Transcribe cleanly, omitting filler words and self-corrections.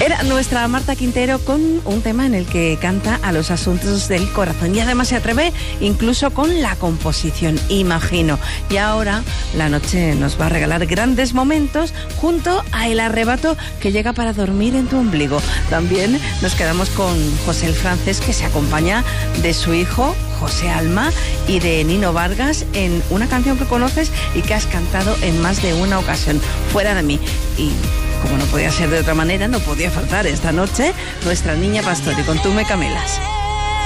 Era nuestra Marta Quintero con un tema en el que canta a los asuntos del corazón y además se atreve incluso con la composición, imagino. Y ahora la noche nos va a regalar grandes momentos junto a El Arrebato que llega para dormir en tu ombligo. También nos quedamos con José el Francés, que se acompaña de su hijo José Alma y de Nino Vargas en una canción que conoces y que has cantado en más de una ocasión, Fuera de mí. Y como no podía ser de otra manera, no podía faltar esta noche nuestra Niña Pastori con Tú me camelas.